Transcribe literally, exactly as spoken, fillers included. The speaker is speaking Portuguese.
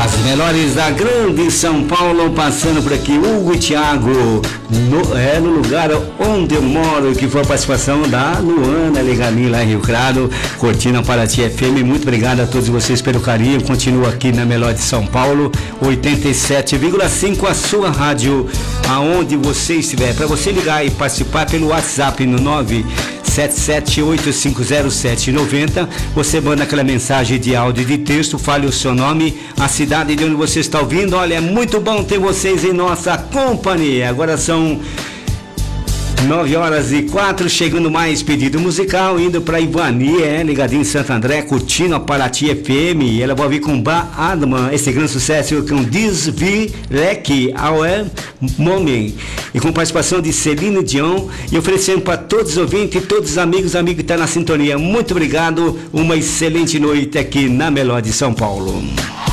As melhores da grande São Paulo, passando por aqui, Hugo e Thiago, no, é no lugar onde eu moro, que foi a participação da Luana Legamin lá em Rio Claro, Cortina Paraty F M. Muito obrigado a todos vocês pelo carinho. Continua aqui na Melhor de São Paulo, oitenta e sete vírgula cinco, a sua rádio, aonde você estiver. Para você ligar e participar pelo WhatsApp no nove sete sete oito cinco zero sete nove zero, você manda aquela mensagem de áudio e de texto, fale o seu nome, a cidade de onde você está ouvindo. Olha, é muito bom ter vocês em nossa companhia. Agora são nove horas e quatro, chegando mais pedido musical, indo para Ivani, é, ligadinho em Santo André, curtindo a Paraty F M. E ela vai vir com Ba Adman, esse grande sucesso com Desvirek Our Moment, e com participação de Celine Dion, e oferecendo para todos os ouvintes e todos os amigos, amigos que estão na sintonia. Muito obrigado, uma excelente noite aqui na Melhor de São Paulo.